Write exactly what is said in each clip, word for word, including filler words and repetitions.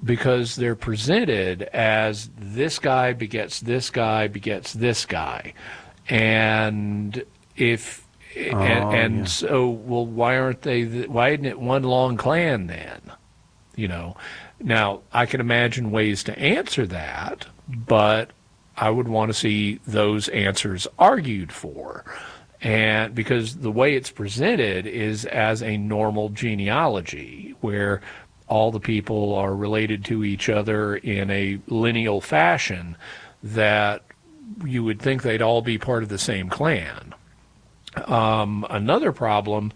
because they're presented as this guy begets this guy begets this guy. And if oh, and, and yeah. so well, why aren't they? Why isn't it one long clan then? You know, now I can imagine ways to answer that, but I would want to see those answers argued for. And because the way it's presented is as a normal genealogy where all the people are related to each other in a lineal fashion, that you would think they'd all be part of the same clan. Um, another problem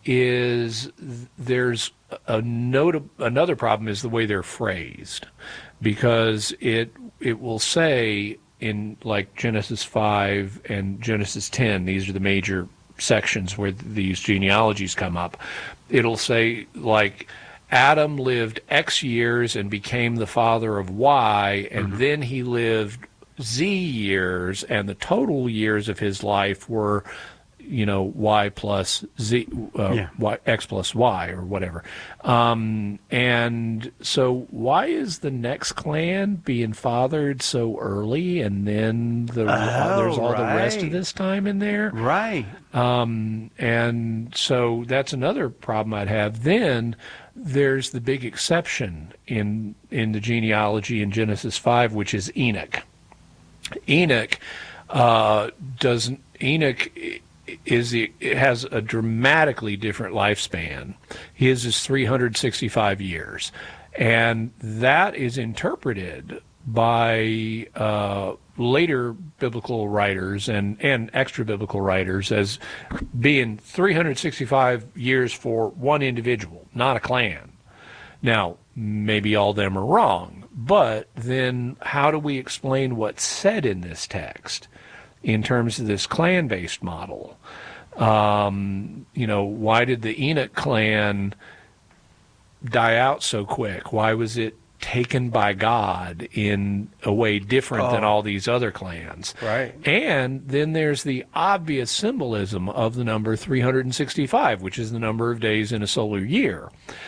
is there's a note, another problem is the way they're phrased, because it it will say in like Genesis five and Genesis ten, these are the major sections where these genealogies come up, it'll say like Adam lived X years and became the father of Y, and mm-hmm. then he lived Z years, and the total years of his life were, you know, Y plus Z, uh, yeah. y, X plus Y or whatever. Um, and so why is the next clan being fathered so early, and then the, oh, uh, there's all right. the rest of this time in there? Right. Um, and so that's another problem I'd have. Then there's the big exception in in the genealogy in Genesis five, which is Enoch. Enoch uh, doesn't. Enoch is the, it has a dramatically different lifespan. His is three hundred sixty-five years, and that is interpreted by uh, later biblical writers and, and extra biblical writers as being three hundred sixty-five years for one individual, not a clan. Now, maybe all of them are wrong, but then how do we explain what's said in this text in terms of this clan-based model? Um, you know, why did the Enoch clan die out so quick? Why was it taken by God in a way different oh. than all these other clans? Right. And then there's the obvious symbolism of the number three hundred sixty-five, which is the number of days in a solar year.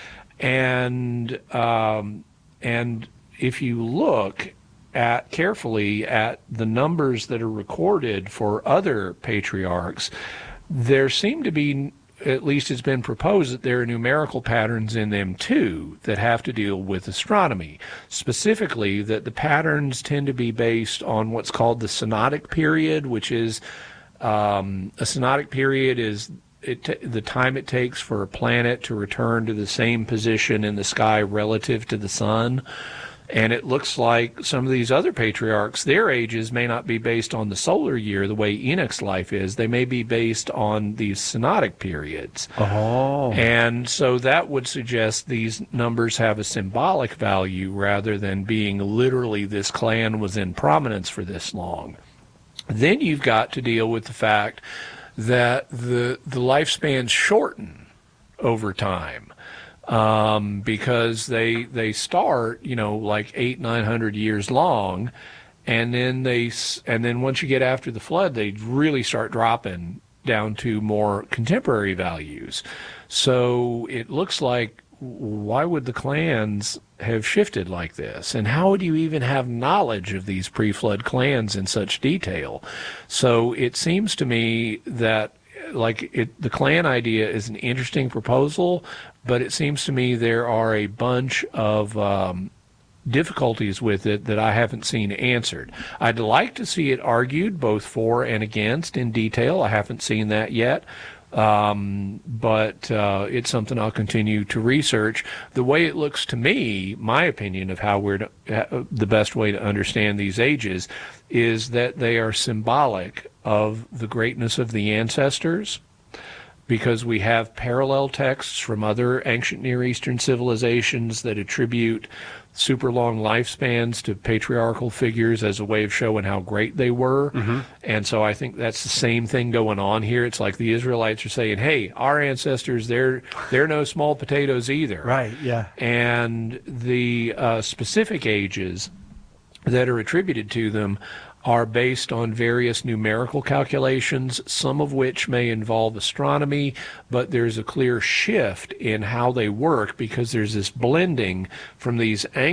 And um, and if you look at carefully at the numbers that are recorded for other patriarchs, there seem to be, at least it's been proposed, that there are numerical patterns in them too that have to deal with astronomy. Specifically, that the patterns tend to be based on what's called the synodic period, which is um, a synodic period is it t- the time it takes for a planet to return to the same position in the sky relative to the sun. And it looks like some of these other patriarchs, their ages may not be based on the solar year the way Enoch's life is. They may be based on these synodic periods. Oh. And so that would suggest these numbers have a symbolic value rather than being literally this clan was in prominence for this long. Then you've got to deal with the fact that the the lifespans shorten over time. Um, because they they start, you know, like eight nine hundred years long, and then they and then once you get after the flood, they really start dropping down to more contemporary values. So it looks like, why would the clans have shifted like this? And how would you even have knowledge of these pre-flood clans in such detail? So it seems to me that like it, the clan idea is an interesting proposal, but it seems to me there are a bunch of um, difficulties with it that I haven't seen answered. I'd like to see it argued both for and against in detail. I haven't seen that yet. Um, but uh, it's something I'll continue to research. The way it looks to me, my opinion of how we're to, uh, the best way to understand these ages is that they are symbolic of the greatness of the ancestors, because we have parallel texts from other ancient Near Eastern civilizations that attribute super long lifespans to patriarchal figures as a way of showing how great they were. Mm-hmm. And so I think that's the same thing going on here. It's like the Israelites are saying, hey, our ancestors, they're they're no small potatoes either. Right, yeah. And the uh, specific ages that are attributed to them are based on various numerical calculations, some of which may involve astronomy, but there's a clear shift in how they work because there's this blending from these